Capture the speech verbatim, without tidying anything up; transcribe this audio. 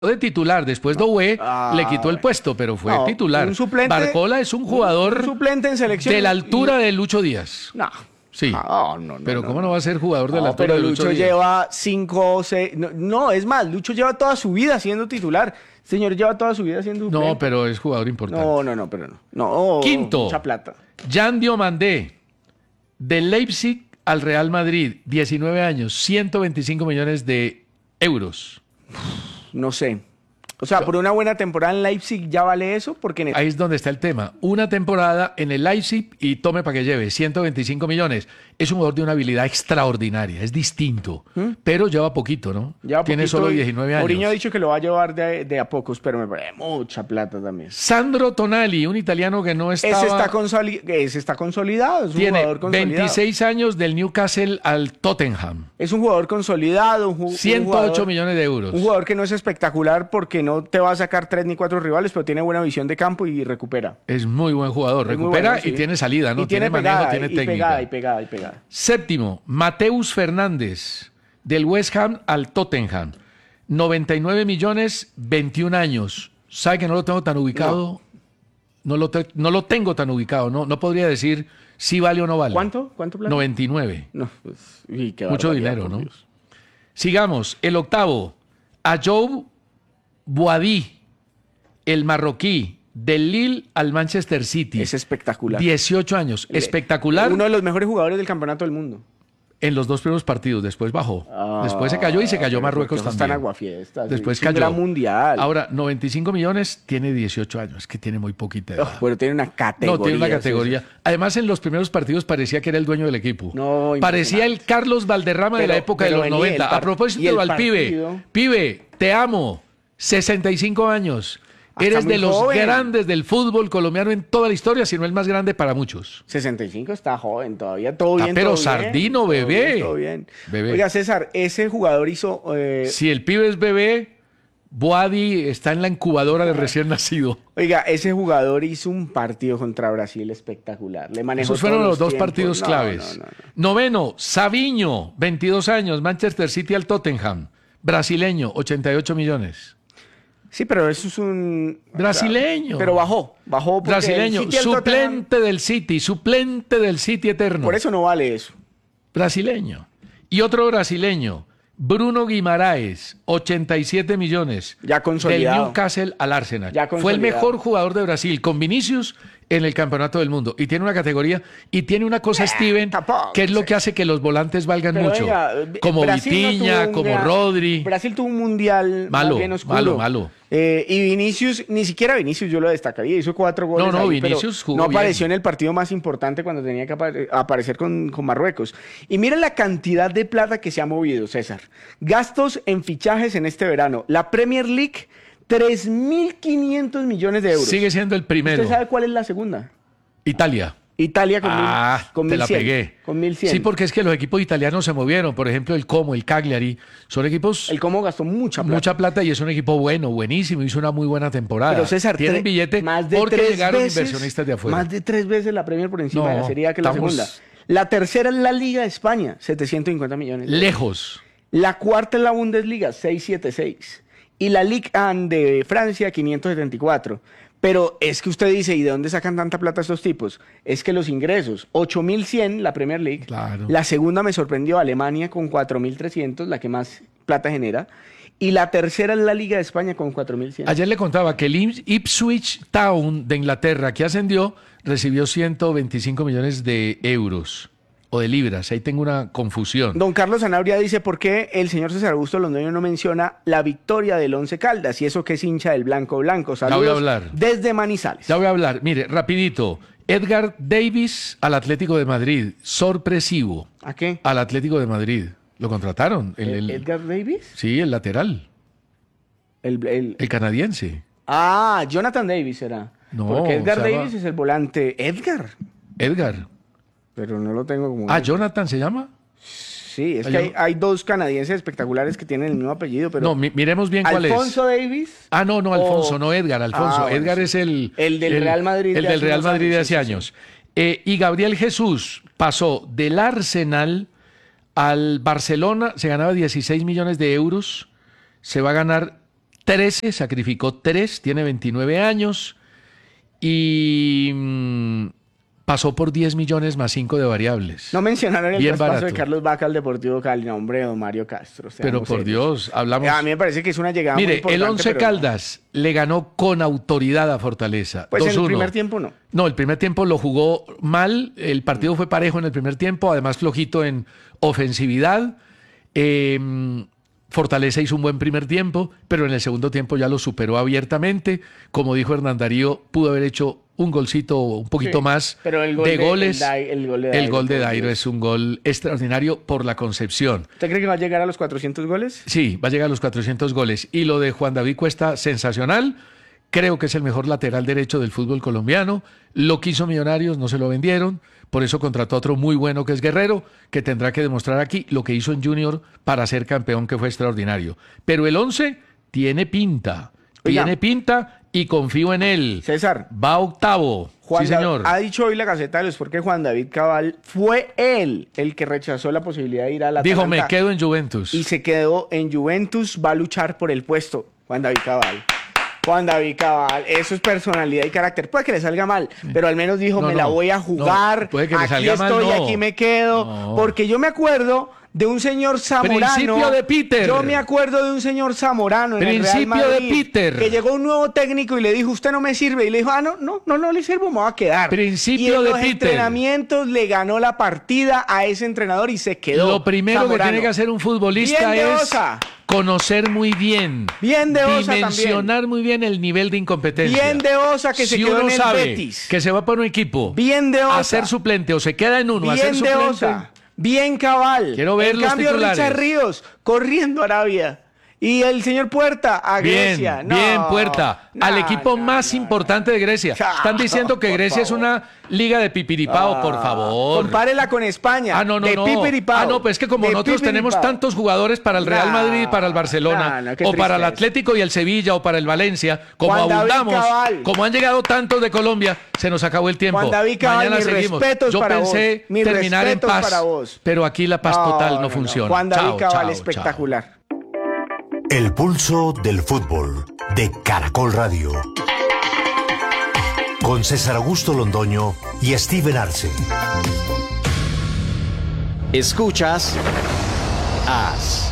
de titular, después Doué Ah, le quitó el bueno. puesto, pero fue No, titular. un suplente- Barcola es un jugador un suplente en selección. de la altura y- de Lucho Díaz. No. Sí. Ah, no, no, Pero no, ¿cómo no. no va a ser jugador de la No, altura pero de Lucho, Lucho Díaz? lleva cinco o seis. No, no, es más, Lucho lleva toda su vida siendo titular. Señor, lleva toda su vida siendo suplente. No, pero es jugador importante. No, no, no, pero no. No, Quinto. Mucha plata. Jan Diomandé, de Leipzig al Real Madrid, diecinueve años, ciento veinticinco millones de euros. No sé. O sea, por una buena temporada en Leipzig ya vale eso, porque en Ahí es donde está el tema. Una temporada en el Leipzig y tome para que lleve ciento veinticinco millones. Es un jugador de una habilidad extraordinaria, es distinto, pero lleva poquito, ¿no? ya Tiene poquito, solo y diecinueve años. Mourinho ha dicho que lo va a llevar de, de a pocos, pero me parece mucha plata también. Sandro Tonali, un italiano que no estaba... Ese está, consoli- ese está consolidado, es un Tiene jugador consolidado. veintiséis años del Newcastle al Tottenham. Es un jugador consolidado, un, ju- un ciento ocho jugador- millones de euros. Un jugador que no es espectacular porque no te va a sacar tres ni cuatro rivales, pero tiene buena visión de campo y recupera. Es muy buen jugador. Es muy Recupera bueno, sí. y tiene salida, ¿no? Y tiene, manejo, pegada, tiene y técnica. pegada, y pegada, y pegada. Séptimo, Mateus Fernández, del West Ham al Tottenham. noventa y nueve millones, veintiún años. ¿Sabe que no lo tengo tan ubicado? No, lo, te- no lo tengo tan ubicado. No, no podría decir si vale o no vale. ¿Cuánto? ¿Cuánto plata? noventa y nueve. No, pues, uy, qué Mucho barbaridad, dinero, por ¿no? Dios. Sigamos. El octavo, Ayoub Boadi, el marroquí, del Lille al Manchester City. Es espectacular. dieciocho años. Espectacular. Uno de los mejores jugadores del campeonato del mundo. En los dos primeros partidos, después bajó. Ah, después se cayó y se cayó pero Marruecos porque también. Están aguafiestas. Después es un cayó. gran mundial. Ahora, noventa y cinco millones, tiene dieciocho años. Es que tiene muy poquita edad. Oh, pero tiene una categoría. No, tiene una eso categoría. es- Además, en los primeros partidos parecía que era el dueño del equipo. No, parecía el Carlos Valderrama de Pero- la época de pero los vení, noventa. el par- A propósito y el al pibe. partido- Pibe, te amo. sesenta y cinco años. Ah, Eres está muy de los joven. grandes del fútbol colombiano en toda la historia, si no el más grande para muchos. sesenta y cinco está joven todavía, todo Ah, bien. pero todo bien, Sardino, todo bebé. bien, todo bien. Bebé. Oiga, César, ese jugador hizo. eh, Si el pibe es bebé, Boadi está en la incubadora de recién nacido. Oiga, ese jugador hizo un partido contra Brasil espectacular. Le manejó Esos fueron todos los dos tiempos. partidos No, claves. no, no, no. Noveno, Savinho, veintidós años, Manchester City al Tottenham. Brasileño, ochenta y ocho millones. Sí, pero eso es un. Brasileño. Pero bajó, bajó. porque Brasileño, el City al Tottenham- suplente del City, suplente del City eterno. Por eso no vale eso. Brasileño. Y otro brasileño, Bruno Guimaraes, ochenta y siete millones. Ya consolidado. Del Newcastle al Arsenal. Ya Fue el consolidado. mejor jugador de Brasil, con Vinicius en el campeonato del mundo. Y tiene una categoría, y tiene una cosa, Steven, tampoco, que es lo sí. que hace que los volantes valgan Pero mucho. venga, como Brasil no Vitinha, tuvo un como gran- Rodri. Brasil tuvo un mundial Malo, más bien oscuro. malo, malo. Eh, y Vinicius, ni siquiera Vinicius yo lo destacaría, hizo cuatro goles. No, no, ahí, pero Vinicius jugó no apareció bien. en el partido más importante cuando tenía que apare- aparecer con, con Marruecos. Y mira la cantidad de plata que se ha movido, César. Gastos en fichajes en este verano. La Premier League, tres mil quinientos millones de euros. Sigue siendo el primero. ¿Usted sabe cuál es la segunda? Italia. Italia con, Ah, mil, con te la mil cien, pegué. Con mil cien. Sí, porque es que los equipos italianos se movieron. Por ejemplo, el Como, el Cagliari, son equipos El Como gastó mucha plata. mucha plata y es un equipo bueno, buenísimo, hizo una muy buena temporada. Pero César, tienen tre- billete más de porque tres llegaron veces- inversionistas de afuera. Más de tres veces la Premier por encima No, de la Serie A que la estamos- segunda. La tercera es la Liga de España, setecientos cincuenta millones. Lejos. La cuarta es la Bundesliga, seiscientos setenta y seis. Y la Ligue uno de Francia, quinientos setenta y cuatro. Pero es que usted dice, ¿y de dónde sacan tanta plata estos tipos? Es que los ingresos, ocho mil cien la Premier League. Claro. La segunda me sorprendió, Alemania con cuatro mil trescientos, la que más plata genera. Y la tercera es la Liga de España con cuatro mil cien. Ayer le contaba que el Ips- Ipswich Town de Inglaterra, que ascendió, recibió ciento veinticinco millones de euros o de libras. Ahí tengo una confusión. Don Carlos Sanabria dice, ¿por qué el señor César Augusto Londoño no menciona la victoria del Once Caldas? Y eso que es hincha del Blanco Blanco. Ya voy a Saludos hablar. desde Manizales. Ya voy a hablar. Mire, rapidito. Edgar Davis al Atlético de Madrid. Sorpresivo. ¿A qué? Al Atlético de Madrid. Lo contrataron. El, el- ¿Edgar Davis? Sí, el lateral. El, el- El canadiense. Ah, Jonathan Davis era. No, Porque Edgar se llama- Davis es el volante. ¿Edgar? Edgar. Pero no lo tengo como... Ah, Jonathan se llama. Sí, es Ah, que yo- hay, hay dos canadienses espectaculares que tienen el mismo apellido, pero... No, mi- miremos bien cuál es. Alfonso Davis. Ah, no, no, Alfonso, o- no Edgar, Alfonso. Ah, bueno, Edgar sí. es el... El del Real Madrid El de del hace Real unos Madrid de años, hace sí, sí, años. Eh, y Gabriel Jesús pasó del Arsenal al Barcelona, se ganaba dieciséis millones de euros, se va a ganar trece, sacrificó tres, tiene veintinueve años y mm, pasó por diez millones más cinco de variables. No mencionaron el Bien traspaso barato. de Carlos Vaca al Deportivo Cali, no, hombre, don Mario Castro. Pero seamos por serios. Dios, hablamos... A mí me parece que es una llegada muy Mire, importante. el Once pero no. Caldas le ganó con autoridad a Fortaleza. Pues en dos el uno. primer tiempo no. No, el primer tiempo lo jugó mal, el partido fue parejo en el primer tiempo, además flojito en ofensividad. Eh, Fortaleza hizo un buen primer tiempo, pero en el segundo tiempo ya lo superó abiertamente. Como dijo Hernán Darío, pudo haber hecho un golcito un poquito Sí, más pero el gol de de- goles. el Dai- el gol de El Dairo, gol de por Dairo Dios. es un gol extraordinario por la concepción. ¿Usted cree que va a llegar a los cuatrocientos goles? Sí, va a llegar a los cuatrocientos goles. Y lo de Juan David Cuesta, sensacional. Creo que es el mejor lateral derecho del fútbol colombiano. Lo quiso Millonarios, no se lo vendieron. Por eso contrató a otro muy bueno que es Guerrero, que tendrá que demostrar aquí lo que hizo en Junior para ser campeón, que fue extraordinario. Pero el once tiene pinta. Oiga. Tiene pinta y confío en él. César. Va octavo. Juan sí, Da- señor. Ha dicho hoy la Gaceta de los Sport que Juan David Cabal fue él el que rechazó la posibilidad de ir a la Dijo, me quedo en Juventus. Y se quedó en Juventus, va a luchar por el puesto. Juan David Cabal. Juan David Cabal, eso es personalidad y carácter. Puede que le salga mal, pero al menos dijo, No, me no, la voy a jugar, no, puede que le aquí salga mal, estoy, no. aquí me quedo. No. Porque yo me acuerdo de un señor Zamorano. Principio de Peter. Yo me acuerdo de un señor Zamorano en el Real Principio de Madrid, Peter. que llegó un nuevo técnico y le dijo, usted no me sirve. Y le dijo, ah, no, no, no, no le sirvo, me voy a quedar. Principio y en de los Peter. entrenamientos le ganó la partida a ese entrenador y se quedó. Lo primero Zamorano. que tiene que hacer un futbolista Bien de es Osa. conocer muy bien, Bien de Osa dimensionar muy bien el nivel de incompetencia. Bien de Osa que se si quedó uno en el sabe Betis. que se va por un equipo Bien de Osa. a ser suplente o se queda en uno a ser Bien de suplente, Osa. Bien Cabal. Quiero ver en los cambio, titulares. Richard Ríos corriendo a Arabia. Y el señor Puerta a Bien, Grecia. No, bien, Puerta. no, al equipo no, más no, importante de Grecia. No, Están diciendo que por Grecia es favor. una liga de pipiripao, Ah, por favor. Compárela con España. Ah, no, no, de no. pipiripao. Ah, no, pues es que como De nosotros tenemos pipiripao. tantos jugadores para el Real No, Madrid y para el Barcelona, no, no, qué o para el tristeza. Atlético y el Sevilla, o para el Valencia, como Juan David abundamos, Cabal. como han llegado tantos de Colombia, se nos acabó el tiempo. Juan David Cabal, Mañana mis seguimos. respetos Yo para pensé vos. Mis terminar en respetos paz, para vos. pero aquí la paz total no, funciona. Juan David Chao, Cabal, chao, espectacular. El pulso del fútbol de Caracol Radio. Con César Augusto Londoño y Steven Arce. Escuchas A S.